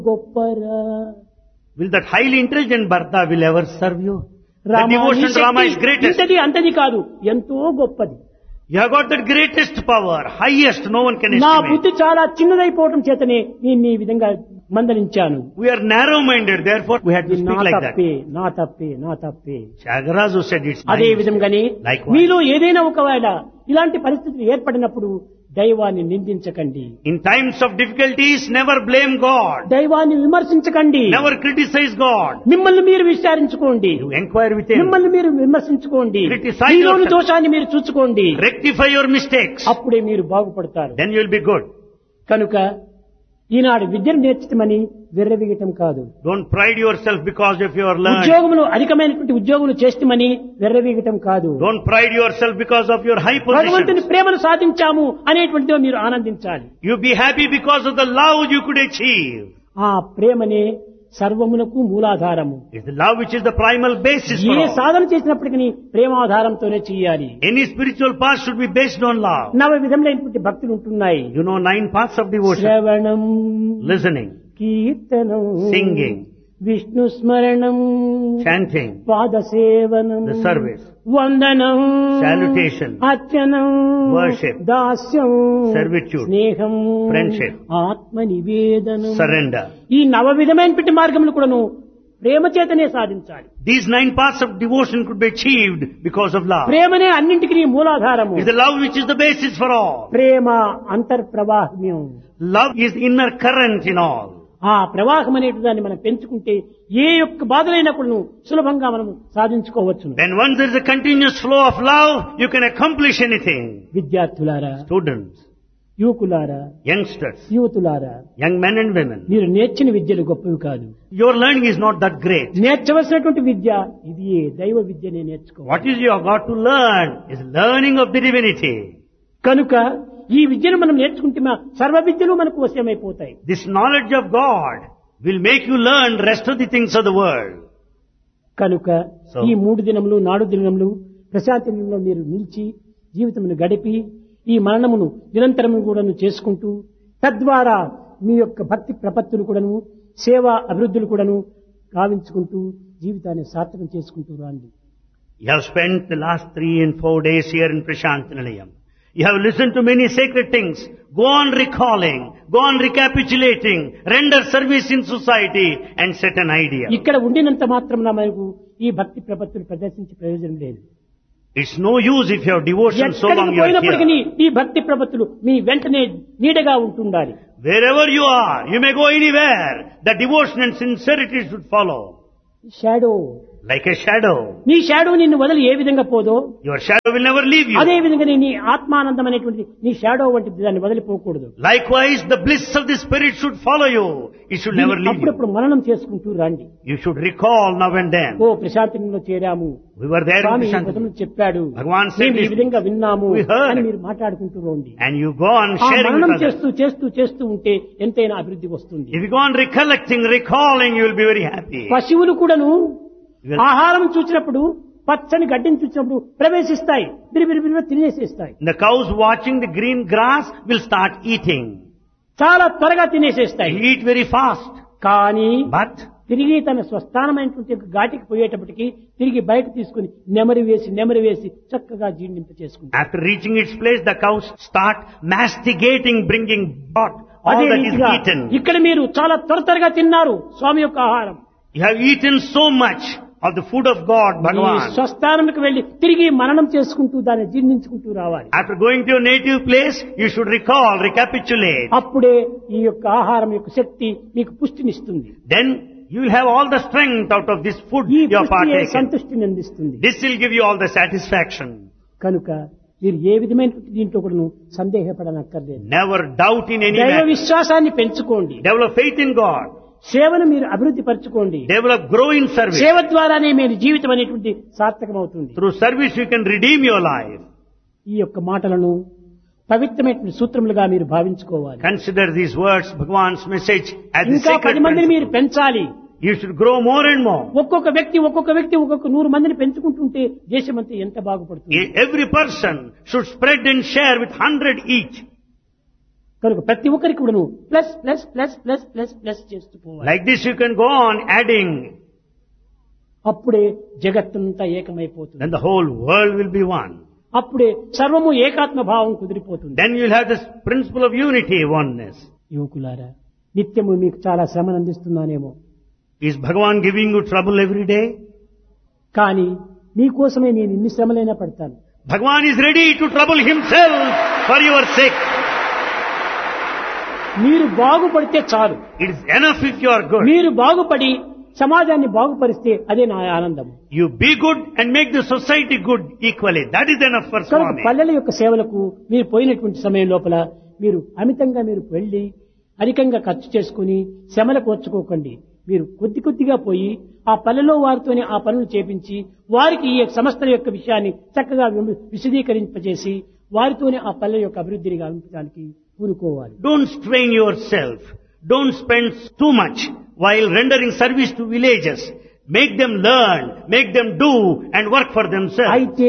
గొప్పరా Will that highly intelligent Bharata will ever serve you? The Rama నీ devotion drama is Shakti greatest. ఇంతది అంతది కాదు, ఎంతో గొప్పది. You have got the greatest power, highest, no one can నా estimate. బుద్ధి చాలా చిన్నదైపోవటం చేతనే నేను ఈ విధంగా మందలించాను. We are narrow-minded, therefore we had to ఇది నా speak like that. తప్పే, నా తప్పే, నా తప్పే. Tyagaraja said it's అదే nice. విధంగానే Likewise. మీలో ఏదైనా ఒకవేళ ఇలాంటి పరిస్థితులు ఏర్పడినప్పుడు దైవాన్ని నిందించకండి, In times of difficulties, never blame God. దైవాన్ని విమర్శించకండి, Never criticize God. మిమ్మల్ని మీరు విచారించుకోండి, You inquire with Him. మిమ్మల్ని మీరు విమర్శించుకోండి, Criticize మీలోని yourself. దోషాన్ని మీరు చూసుకోండి. Rectify your mistakes. అప్పుడే మీరు బాగుపడతారు. Then you will be good. కనుక ఈనాడు విద్యను నేర్చుతామని విర్రవీగటం కాదు, Don't pride yourself because of your learning. ఉద్యోగములు అధికమైనటువంటి ఉద్యోగులు చేస్తామని విర్రవీగటం కాదు, Don't pride yourself because of your high భగవంతుని position. ప్రేమను సాధించాము అనేటువంటిదో మీరు ఆనందించాలి. You be happy because of the love you could achieve. ఆ ప్రేమనే సర్వమునకు మూలాధారము. It's the love which is the primal basis for A all. సాధన చేసినప్పటికీ ప్రేమాధారంతోనే చేయాలి. Any spiritual path should be based on love. నవ విధములైనటువంటి భక్తులు ఉంటున్నాయి. You know 9 paths of devotion. శ్రవణం, Listening, కీర్తనం, singing, విష్ణు స్మరణం, chanting, పాదసేవనం, the service, వందనం, salutation, అర్చనం, worship, దాస్యం, servitude, స్నేహం, friendship, ఆత్మ నివేదనం. surrender. ఈ నవ విధమైనటువంటి మార్గములు కూడాను ప్రేమ చేతనే సాధించాలి. These 9 paths of devotion could be achieved because of love. ప్రేమనే అన్నింటికి మూలాధారము. It's the love which is the basis for all. Prema అంతర్ప్రవాహమ్యం. Love is inner current in all. ఆ ప్రవాహం అనేటి దాన్ని మనం పెంచుకుంటే ఏ యొక్క బాధలైనా కూడా సులభంగా మనం సాధించుకోవచ్చు. When once there is a continuous flow of love, you can accomplish anything. విద్యార్థులారా, Students, యువకులారా, youngsters, యువతులారా, young men and women, మీరు నేర్చిన విద్యలు గొప్పవి కాదు. your learning is not that great. నేర్చవలసినటువంటి విద్య ఇది దైవ విద్యనే నేర్చుకోవాలి. What is you have got to learn is learning of the divinity. కనుక ఈ విద్యను మనం నేర్చుకుంటే సర్వ విద్యలు మనకు వశమైపోతాయి. This knowledge of God will make you learn rest of the things of the world. కనుక So- ఈ 3 దినములు 4 దినములు ప్రశాంతంలో మీరు నిలిచి జీవితమును గడిపి ఈ మరణమును నిరంతరము కూడాను చేసుకుంటూ తద్వారా మీ యొక్క భక్తి ప్రపత్తులు కూడాను సేవా అభివృద్ధులు కూడాను గావించుకుంటూ జీవితాన్ని సార్థకం చేసుకుంటూ రాండి. You have spent the last 3 and 4 days here in Prashantinalayam. You have listened to many sacred things. Go on recalling, go on recapitulating, render service in society and set an idea. ఇక్కడ ఉండినంత మాత్రం మనకు ఈ భక్తి ప్రపత్తులు ప్రదర్శించే ప్రయోజనం లేదు. It's no use if you have devotion so long ఎక్కడికి you are పోయినప్పటికీ here. ఈ భక్తి ప్రపత్తులు మీ వెంటనే నీడగా ఉంటుండాలి. Wherever you are, you may go anywhere. The devotion and sincerity should follow. Shadow, Like a shadow. నీ షాడో నిన్ను వదిలి ఏ విధంగా పోదో Your shadow will never leave you. అదే విధంగా నీ ఆత్మానందం అనేటువంటి నీ షాడో వంటిది దాన్ని వదిలిపోకూడదు. Likewise, the bliss of the Spirit should follow you. It should never leave you. అప్పుడప్పుడు మననం చేసుకుంటూ రండి. You should recall now and then. Oh ప్రశాంతంలో చేరాము, We were there in స్వామి ఈ Prashantinalayam. పదములు చెప్పాడు, భగవాన్ said మేము ఈ this. విధంగా విన్నాము We heard. అని మీరు మాట్లాడుకుంటూ రండి. And you go on ఆ sharing మననం with others. చేస్తూ చేస్తూ చేస్తూ ఉంటే ఎంతైనా అభివృద్ధి వస్తుంది. If you go on recollecting, recalling, you will be very happy. పశువులు కూడాను You will- ఆహారం చూసినప్పుడు పచ్చని గడ్డిని చూసినప్పుడు ప్రవేశిస్తాయి, బిరిబిరి తినేసేస్తాయి. The cows watching the green grass will start eating. చాలా త్వరగా తినేసేస్తాయి. They eat very fast. కానీ But తిరిగి తన స్వస్థానమైనటువంటి ఘాటికి పోయేటప్పటికి తిరిగి బయట తీసుకుని నెమరి వేసి చక్కగా జీర్ణింప చేసుకుంటాయి. after reaching its place, the cows start masticating, bringing back all అదే that is రీతిగా eaten. ఇక్కడ మీరు చాలా త్వరగా తిన్నారు స్వామి యొక్క ఆహారం. You have eaten so much of the food of God, ఈ Bhagavan. స్వస్థానంకి వెళ్లి తిరిగి మననం చేసుకుంటూ దాన్ని జీర్ణించుకుంటూ రావాలి. After going to your native place, you should recall, recapitulate. అప్పుడే ఈ యొక్క ఆహారం యొక్క శక్తి మీకు పుష్టినిస్తుంది. Then you will have all the strength out of this food ఈ you have పుష్టి partaken. సంతృష్టిని అందిస్తుంది. This will give you all the satisfaction. కనుక మీరు ఏ విధమైన దీంట్లో కూడా సందేహపడనక్కర్లేదు. Never doubt in any దైవ matter. విశ్వాసాన్ని పెంచుకోండి. Develop faith in God. సేవను మీరు అభివృద్ధి పరచుకోండి. Develop, grow in service. సేవ ద్వారానే మీరు జీవితం అనేటువంటి సార్థకమవుతుంది. Through service you can redeem your life. ఈ యొక్క మాటలను పవిత్రమైన సూత్రములుగా మీరు భావించుకోవాలి. Consider these words, Bhagavan's message, as the ఇంకా sacred 10 మందిని మీరు principle. పెంచాలి. You should grow more and more. ఒక్కొక్క వ్యక్తి ఒక్కొక్క 100 మందిని పెంచుకుంటుంటే దేశమంతా ఎంత బాగుపడుతుంది. Every person should spread and share with 100 each. కనుక ప్రతి ఒక్కరికి కూడా నువ్వు plus plus plus plus plus plus చేస్తూ పోవాలి. Like this you can go on adding. అప్పుడే జగత్తంతా ఏకమైపోతుంది. Then the whole world will be one. అప్పుడే సర్వము ఏకాత్మ భావం కుదిరిపోతుంది. Then you'll have this principle of unity, oneness. యువకులారా, నిత్యము మీకు చాలా శ్రమను అందిస్తున్నానేమో, Is Bhagavan giving you trouble every day? కానీ మీకోసమే నేను ఇన్ని శ్రమలైనా పడతాను. Bhagavan is ready to trouble himself for your sake. మీరు బాగుపడితే చాలు. It is enough if you are good. మీరు బాగుపడి సమాజాన్ని బాగుపరిస్తే అదే నా ఆనందం. You be good and make the society good equally. That is enough for కనుక Swami. పల్లెల యొక్క సేవలకు మీరు పోయినటువంటి సమయం లోపల మీరు అమితంగా మీరు వెళ్లి అధికంగా ఖర్చు చేసుకుని శ్రమలకు వచ్చుకోకండి. మీరు కొద్ది కొద్దిగా పోయి ఆ పల్లెలో వారితోనే ఆ పనులు చేపించి వారికి ఈ సంస్థల యొక్క విషయాన్ని చక్కగా విశదీకరింపజేసి వారితోనే ఆ పల్లె యొక్క అభివృద్ధిని గావించడానికి పూనుకోవాలి. Don't strain yourself. Don't spend too much while rendering service to villages. Make them learn, make them do and work for themselves. అయితే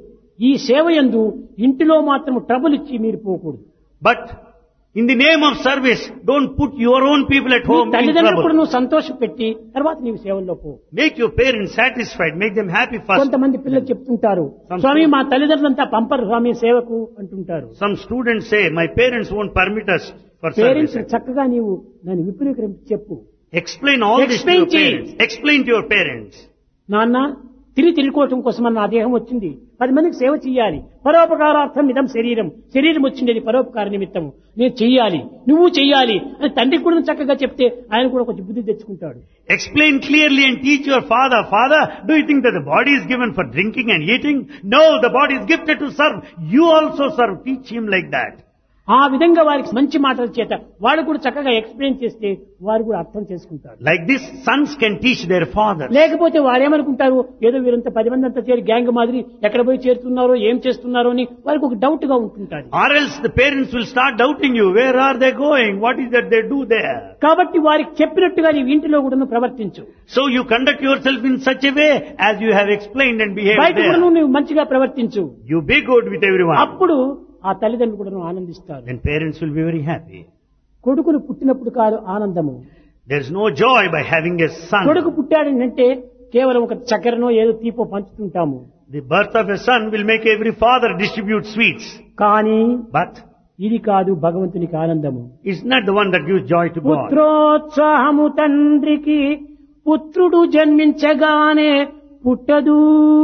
ఈ సేవ యందు ఇంటిలో మాత్రం ట్రబుల్ ఇచ్చి మీరు పోకూడదు. But in the name of service, don't put your own people at home in తల్లిదండ్రులు trouble. నువ్వు సంతోషం పెట్టి తర్వాత నీవు సేవల్లో పో. Make your parents satisfied, make them happy first. కొంతమంది పిల్లలు చెప్తుంటారు, స్వామి మా తల్లిదండ్రులంతా పంపరు స్వామి సేవకు అంటుంటారు. Some students say, my parents won't permit us for parents service. చక్కగా నీవు దాన్ని విపులీకరించి చెప్పు. Explain all this to Explain your to parents. Explain to your parents. నాన్న తిరుగుకోవటం కోసం నా దేహం వచ్చింది, 10 మందికి సేవ చేయాలి, పరోపకారార్థం ఇదం శరీరం వచ్చిండేది పరోపకార నిమిత్తము, నేను చెయ్యాలి, నువ్వు చెయ్యాలి అని తండ్రికి కూడా చక్కగా చెప్తే ఆయన కూడా కొంచెం బుద్ధి తెచ్చుకుంటాడు. Explain clearly and teach your father. Father, do you think that the body is given for drinking and eating? No, the body is gifted to serve. You also serve. Teach him like that. ఆ విధంగా వారికి మంచి మాటల చేత వాడు కూడా చక్కగా explain చేస్తే వారు కూడా అర్థం చేసుకుంటారు. Like this, sons can teach their fathers. లేకపోతే వారేమనుకుంటారు, ఏదో వీరంతా 10 మంది అంతా చేరి గ్యాంగ్ మాదిరి ఎక్కడ పోయి చేరుతున్నారో ఏం చేస్తున్నారో అని వారికి ఒక డౌట్ గా ఉంటుంటారు. Or else the parents will start doubting you. Where are they going? What is that they do there? కాబట్టి వారికి చెప్పినట్టుగా నీ ఇంటిలో కూడా ప్రవర్తించు. So you conduct yourself in such a way as you have explained and behaved బయట కూడా there. నువ్వు మంచిగా ప్రవర్తించు. You be good with everyone. అప్పుడు ఆ తల్లిదండ్రులు కూడా ఆనందిస్తారు. Then parents will be very happy. కొడుకులు పుట్టినప్పుడు కాదు ఆనందము. There is no joy by having a son. కొడుకు పుట్టాడంటే కేవలం ఒక చక్కెరనో ఏదో తీపో పంచుతుంటాము. The birth of a son will make every father distribute sweets. కానీ But ఇది కాదు భగవంతునికి ఆనందము. it's not the one that gives joy to God. పుత్రోత్సాహము తండ్రికి పుత్రుడు జన్మించగానే పుట్టదు.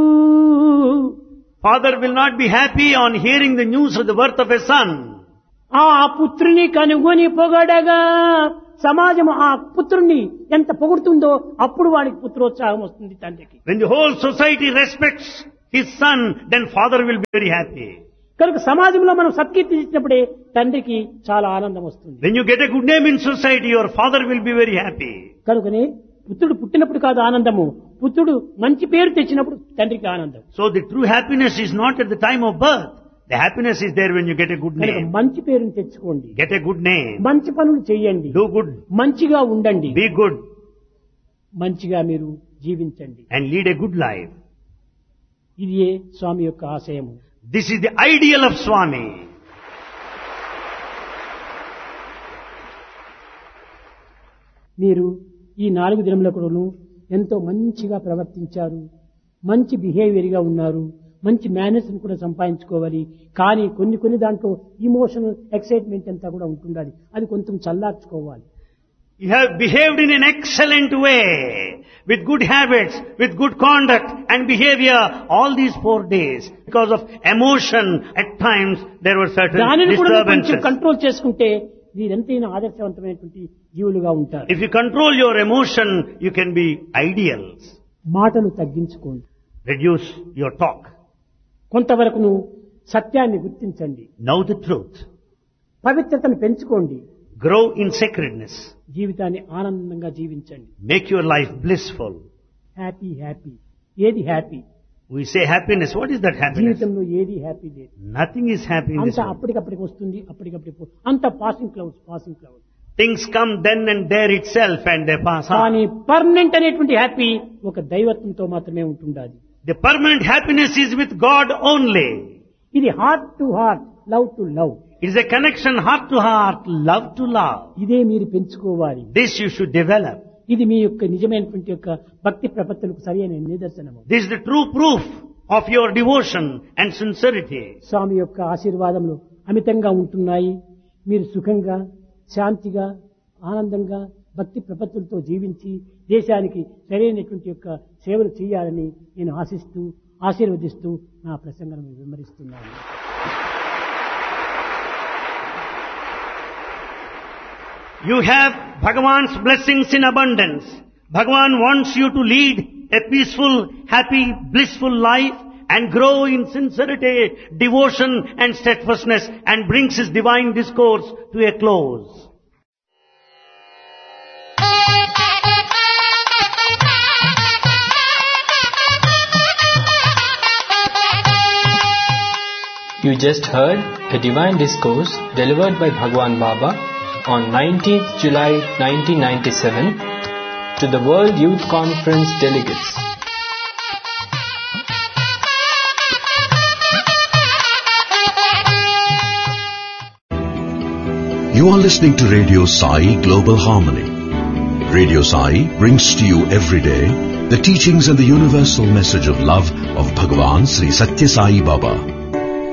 Father will not be happy on hearing the news of the birth of a son. ఆ పుత్రుని కనుగొని పొగడగా సమాజం ఆ పుత్రుణ్ణి ఎంత పొగుడుతుందో అప్పుడు వాడికి పుత్రోత్సాహం వస్తుంది తండ్రికి. When the whole society respects his son, then father will be very happy. కనుక సమాజంలో మనం సత్కీర్తి ఇచ్చినప్పుడే తండ్రికి చాలా ఆనందం వస్తుంది. When you get a good name in society, your father will be very happy. కనుకనే పుత్రుడు పుట్టినప్పుడు కాదు ఆనందము, పుత్రుడు మంచి పేరు తెచ్చినప్పుడు తండ్రికి ఆనందం. So the true happiness is not at the time of birth. The happiness is there when you get a good కనుక name. మంచి పేరుని తెచ్చుకోండి, Get a good name. మంచి పనులు చేయండి, Do good. మంచిగా ఉండండి, Be good. మంచిగా మీరు జీవించండి. And lead a good life. ఇదే స్వామి యొక్క ఆశయము. This is the ideal of Swami. మీరు ఈ 4 దినములకును ఎంతో మంచిగా ప్రవర్తించారు, మంచి బిహేవియర్ గా ఉన్నారు, మంచి మేనర్స్ కూడా సంపాదించుకోవాలి. కానీ కొన్ని దాంట్లో ఇమోషనల్ ఎక్సైట్మెంట్ అంతా కూడా ఉంటుండాలి, అది కొంచెం చల్లార్చుకోవాలి. You have behaved in an excellent way, with good habits, with good conduct and behavior all these 4 days. Because of emotion, at times there were certain దానిని కూడా కొంచెం disturbances. కంట్రోల్ చేసుకుంటే మీరెంతైనా ఆదర్శవంతమైనటువంటి జీవులుగా ఉంటారు. If you control your emotion, you can be ideals. మాటలు తగ్గించుకోండి, Reduce your talk. కొంతవరకును సత్యాన్ని గుర్తించండి, Know the truth. పవిత్రతను పెంచుకోండి, Grow in sacredness. జీవితాన్ని ఆనందంగా జీవించండి. Make your life blissful. Happy happy ఏది happy? We say happiness. What is that happiness? జీవితంలో ఏది హ్యాపీ లేదు. Nothing is happy in this అంతా world. అప్పటికప్పటికి వస్తుంది, అప్పటికప్పుడు అంత passing clouds. Things come then and there itself and they pass కానీ on. Permanent అనేటువంటి హ్యాపీ ఒక దైవత్వంతో మాత్రమే ఉంటుండాలి. The permanent happiness is with God only. ఇది heart to heart, love to love. It is a connection heart to heart, love to love. ఇదే మీరు పెంచుకోవాలి. This you should develop. ఇది మీ యొక్క నిజమైనటువంటి యొక్క భక్తి ప్రపత్తులకు సరైన నిదర్శనము. This is the true proof of your devotion and sincerity. స్వామి యొక్క ఆశీర్వాదములు అమితంగా ఉంటున్నాయి. మీరు సుఖంగా, శాంతిగా, ఆనందంగా భక్తి ప్రపత్తులతో జీవించి దేశానికి సరైనటువంటి యొక్క సేవలు చేయాలని నేను ఆశిస్తూ ఆశీర్వదిస్తూ నా ప్రసంగాన్ని వివరిస్తున్నాను. You have Bhagavan's blessings in abundance. Bhagavan wants you to lead a peaceful, happy, blissful life and grow in sincerity, devotion and steadfastness, and brings his divine discourse to a close. You just heard a divine discourse delivered by Bhagwan Baba on 19th July 1997 to the World Youth Conference delegates. You are listening to Radio Sai Global Harmony. Radio Sai brings to you every day the teachings and the universal message of love of Bhagavan Sri Satya Sai Baba.